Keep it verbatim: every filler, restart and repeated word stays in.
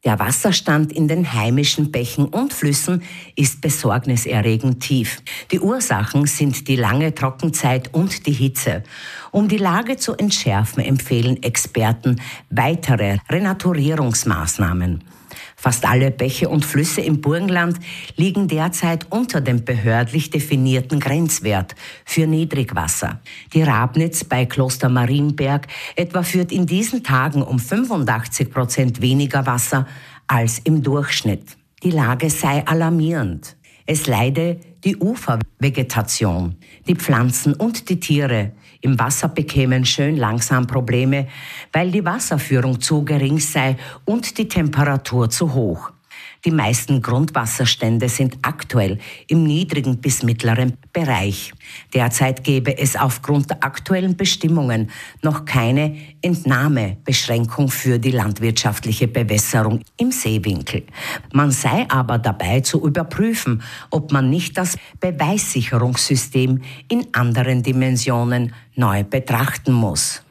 Der Wasserstand in den heimischen Bächen und Flüssen ist besorgniserregend tief. Die Ursachen sind die lange Trockenzeit und die Hitze. Um die Lage zu entschärfen, empfehlen Experten weitere Renaturierungsmaßnahmen. Fast alle Bäche und Flüsse im Burgenland liegen derzeit unter dem behördlich definierten Grenzwert für Niedrigwasser. Die Rabnitz bei Kloster Marienberg etwa führt in diesen Tagen um fünfundachtzig Prozent weniger Wasser als im Durchschnitt. Die Lage sei alarmierend. Es leide die Ufervegetation. Die Pflanzen und die Tiere im Wasser bekämen schön langsam Probleme, weil die Wasserführung zu gering sei und die Temperatur zu hoch. Die meisten Grundwasserstände sind aktuell im niedrigen bis mittleren Bereich. Derzeit gäbe es aufgrund der aktuellen Bestimmungen noch keine Entnahmebeschränkung für die landwirtschaftliche Bewässerung im Seewinkel. Man sei aber dabei zu überprüfen, ob man nicht das Beweissicherungssystem in anderen Dimensionen neu betrachten muss.